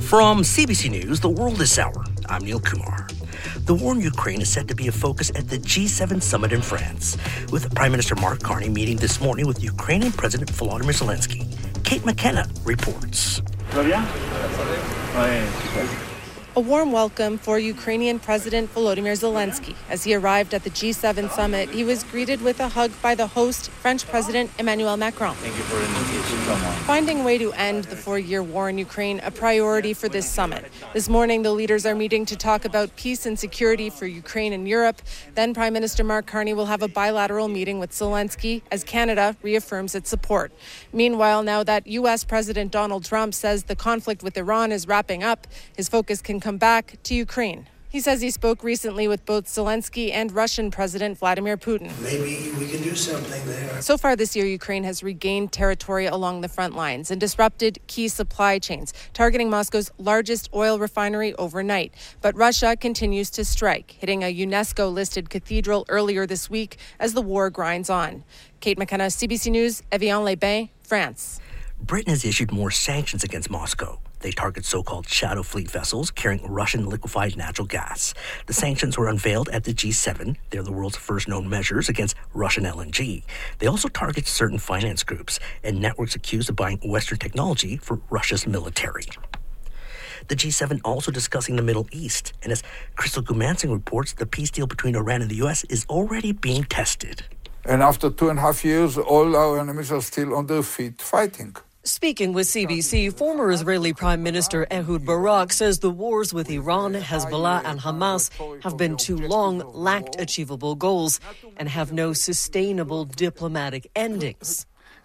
From CBC News, The World This Hour, I'm Neil Kumar. The war in Ukraine is set to be a focus at the G7 summit in France, with Prime Minister Mark Carney meeting this morning with Ukrainian President Volodymyr Zelensky. Kate McKenna reports. A warm welcome for Ukrainian President Volodymyr Zelensky. As he arrived at the G7 summit, he was greeted with a hug by the host, French President Emmanuel Macron. Thank you for the invitation. Come on. Finding a way to end the 4-year war in Ukraine a priority for this summit. This morning, the leaders are meeting to talk about peace and security for Ukraine and Europe. Then Prime Minister Mark Carney will have a bilateral meeting with Zelensky as Canada reaffirms its support. Meanwhile, now that U.S. President Donald Trump says the conflict with Iran is wrapping up, his focus can come back to Ukraine. He says he spoke recently with both Zelensky and Russian President Vladimir Putin. Maybe we can do something there. So far this year, Ukraine has regained territory along the front lines and disrupted key supply chains, targeting Moscow's largest oil refinery overnight. But Russia continues to strike, hitting a UNESCO-listed cathedral earlier this week as the war grinds on. Kate McKenna, CBC News, Evian-les-Bains, France. Britain has issued more sanctions against Moscow. They target so-called shadow fleet vessels carrying Russian liquefied natural gas. The sanctions were unveiled at the G7. They're the world's first known measures against Russian LNG. They also target certain finance groups and networks accused of buying Western technology for Russia's military. The G7 also discussing the Middle East. And as Crystal Gumansing reports, the peace deal between Iran and the U.S. is already being tested. And after 2.5 years, all our enemies are still on their feet fighting. Speaking with CBC, former Israeli Prime Minister Ehud Barak says the wars with Iran, Hezbollah and Hamas have been too long, lacked achievable goals, and have no sustainable diplomatic endings.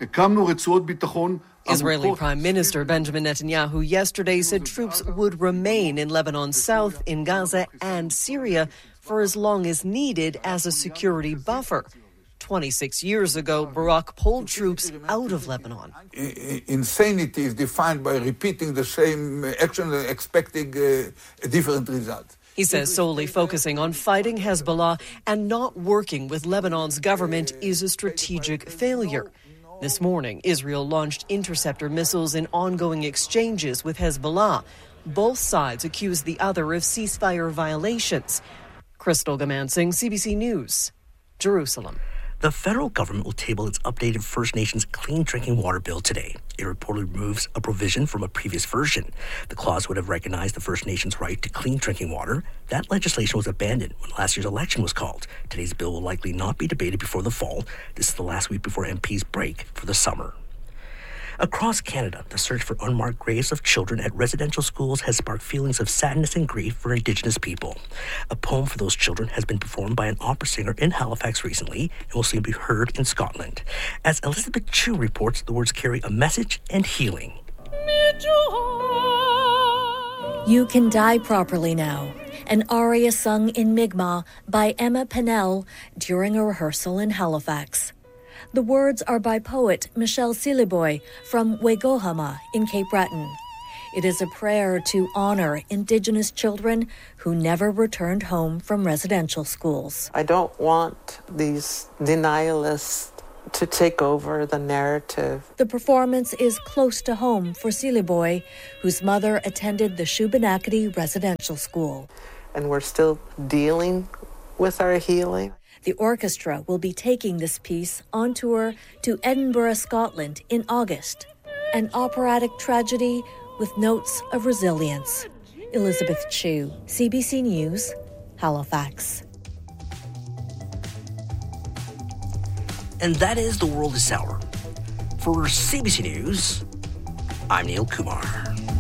Israeli Prime Minister Benjamin Netanyahu yesterday said troops would remain in Lebanon's south, in Gaza and Syria for as long as needed as a security buffer. 26 years ago, Barak pulled troops out of Lebanon. Insanity is defined by repeating the same action and expecting a different result. He says solely focusing on fighting Hezbollah and not working with Lebanon's government is a strategic failure. This morning, Israel launched interceptor missiles in ongoing exchanges with Hezbollah. Both sides accuse the other of ceasefire violations. Crystal Gumansing, CBC News, Jerusalem. The federal government will table its updated First Nations Clean Drinking Water Bill today. It reportedly removes a provision from a previous version. The clause would have recognized the First Nations' right to clean drinking water. That legislation was abandoned when last year's election was called. Today's bill will likely not be debated before the fall. This is the last week before MPs break for the summer. Across Canada, the search for unmarked graves of children at residential schools has sparked feelings of sadness and grief for Indigenous people. A poem for those children has been performed by an opera singer in Halifax recently and will soon be heard in Scotland. As Elizabeth Chu reports, the words carry a message and healing. You Can Die Properly Now, an aria sung in Mi'kmaq by Emma Pennell during a rehearsal in Halifax. The words are by poet Michelle Siliboy from Wegohama in Cape Breton. It is a prayer to honor Indigenous children who never returned home from residential schools. I don't want these denialists to take over the narrative. The performance is close to home for Siliboy, whose mother attended the Shubenacadie Residential School. And we're still dealing with our healing. The orchestra will be taking this piece on tour to Edinburgh, Scotland in August. An operatic tragedy with notes of resilience. Elizabeth Chu, CBC News, Halifax. And that is The World This Hour. For CBC News, I'm Neil Kumar.